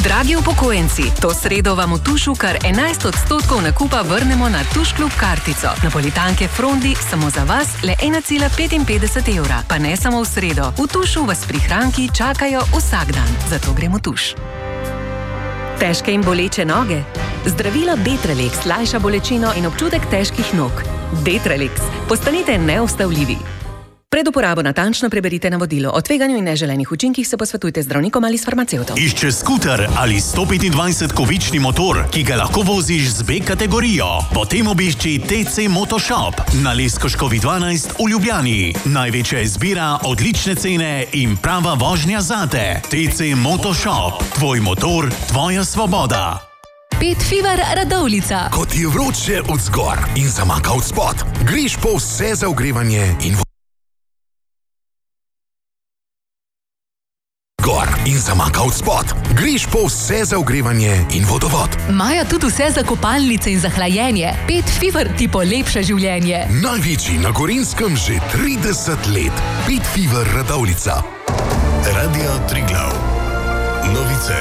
Dragi upokojenci, to sredo vam v Tušu kar 11% nakupa vrnemo na Tuš Klub kartico. Napolitanke Frondi samo za vas le 1,55 evra. Pa ne samo v sredo. V Tušu vas prihranki čakajo vsak dan. Zato gremo v Tuš. Težke in boleče noge? Zdravilo Detralex lajša bolečino in občutek težkih nog. Detralex. Postanite neustavljivi. Pred uporabo natančno preberite navodilo. O tveganju in neželenih učinkih se posvetujte z zdravnikom ali s farmacevtom. Išče skuter ali 125-kovični motor, ki ga lahko voziš z B kategorijo. Potem obišči TC Motoshop na Leskoškovi 12 v Ljubljani. Največja izbira, odlične cene in prava vožnja zate. TC Motoshop. Tvoj motor, tvoja svoboda. Pet Fever Radovljica. Ko ti je vroče od zgor in zamaka od spod, greš po vse za ogrevanje in in zamaka od spod. Greš po vse za ogrevanje in vodovod. Maja tudi vse za kopalnice in za hlajenje. Pet Fever ti polepša življenje. Največji na Gorenjskem že 30 let. Pet Fever Radovljica. Radio Triglav. Novice.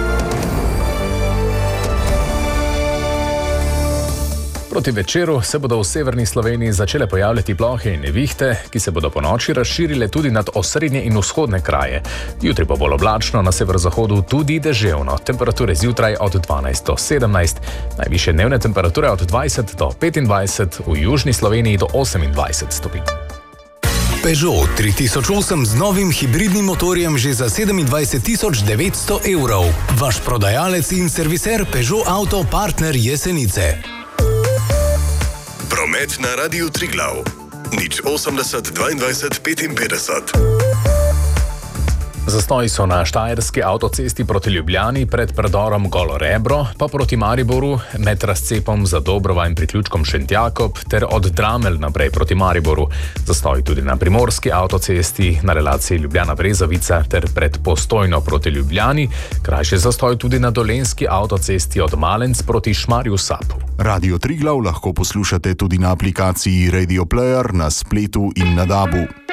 Proti večeru se bodo v severni Sloveniji začele pojavljati plohe in nevihte, ki se bodo ponoči razširile tudi nad osrednje in vzhodne kraje. Jutri bo bolj oblačno, na severozahodu tudi deževno. Temperature zjutraj od 12 do 17, najvišje dnevne temperature od 20 do 25, v južni Sloveniji do 28 stopinj. Peugeot 3008 z novim hibridnim motorjem že za 27 900 evrov. Vaš prodajalec in serviser Peugeot Auto Partner Jesenice. Promet na Radiu Triglav. 080 22 55. Zastoji so na štajerski avtocesti proti Ljubljani pred predorom Golo Rebro, pa proti Mariboru med razcepom za Dobrova in priključkom Šentjakob ter od Dramelj naprej proti Mariboru. Zastoji tudi na primorski avtocesti na relaciji Ljubljana-Brezovica ter pred Postojno proti Ljubljani. Krajši zastoj tudi na dolenjski avtocesti od Malenc proti Šmarju Sapu. Radio Triglav lahko poslušate tudi na aplikaciji Radio Player, na spletu in na DAB-u.